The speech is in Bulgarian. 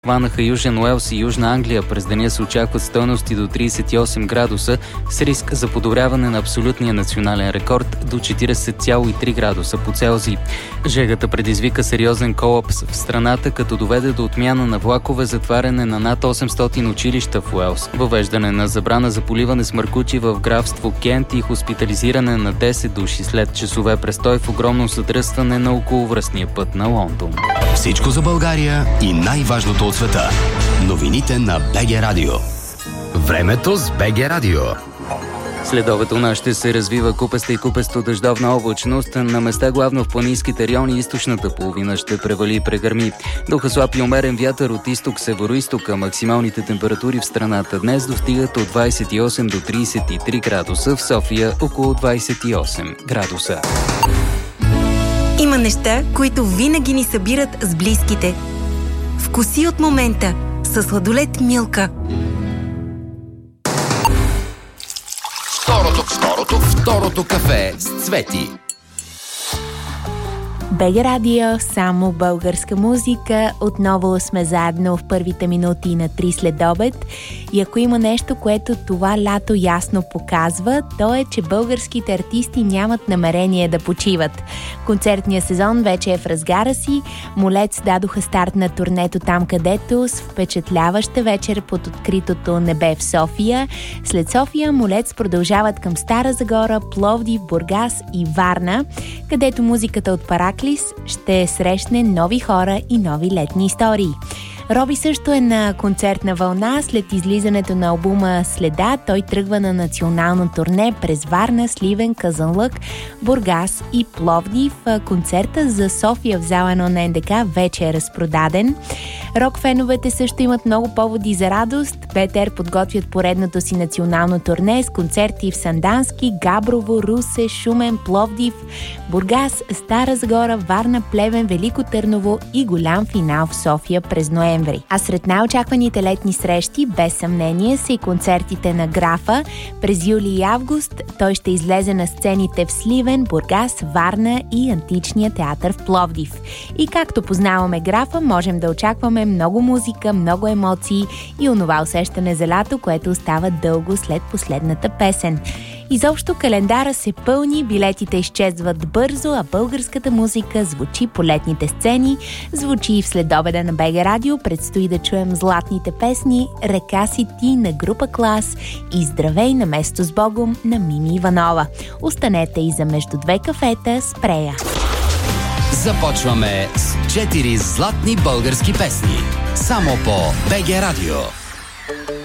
Хванаха Южен Уелс и Южна Англия. През деня се очакват стойности до 38 градуса с риск за подобряване на абсолютния национален рекорд до 40,3 градуса по Целзий. Жегата предизвика сериозен колапс в страната, като доведе до отмяна на влакове, затваряне на над 800 училища в Уелс, въвеждане на забрана за поливане с мъркучи в графство Кент и хоспитализиране на 10 души след часове престой в огромно задръстване на околовръстния път на Лондон. Всичко за България и най-важното от света. Новините на БГ Радио. Времето с БГ Радио. Следобед у нас ще се развива купеста и купесто дъждовна облачност. На места главно в планинските райони източната половина ще превали и прегърми. Духа слаб и умерен вятър от изток-североизток, а максималните температури в страната днес достигат от 28 до 33 градуса, в София около 28 градуса. Има неща, които винаги ни събират с близките. Вкуси от момента със сладолед Милка. Второто кафе с Цвети. БГ Радио, само българска музика. Отново сме заедно в първите минути на 3 следобед. И ако има нещо, което това лято ясно показва, то е, че българските артисти нямат намерение да почиват. Концертният сезон вече е в разгара си. Молец дадоха старт на турнето там, където с впечатляваща вечер под откритото небе в София. След София Молец продължават към Стара Загора, Пловдив, Бургас и Варна, където музиката от Параклис ще срещне нови хора и нови летни истории. Роби също е на концертна вълна. След излизането на албума Следа, той тръгва на национално турне през Варна, Сливен, Казанлък, Бургас и Пловдив. Концерта за София в зала 1 на НДК вече е разпродаден. Рок-феновете също имат много поводи за радост. БТР подготвят поредното си национално турне с концерти в Сандански, Габрово, Русе, Шумен, Пловдив, Бургас, Стара Загора, Варна, Плевен, Велико Търново и голям финал в София през ноември. А сред най-очакваните летни срещи, без съмнение, са и концертите на Графа. През юли и август той ще излезе на сцените в Сливен, Бургас, Варна и Античния театър в Пловдив. И както познаваме Графа, можем да очакваме много музика, много емоции и онова усещане за лято, което остава дълго след последната песен. Изобщо календара се пълни, билетите изчезват бързо, а българската музика звучи по летните сцени, звучи и в следобеда на БГ Радио. Предстои да чуем златните песни "Река си ти" на група Клас и "Здравей" на Место с Богом на Мими Иванова. Останете и за между две кафета с Прея. Започваме с 4 златни български песни. Само по БГ Радио.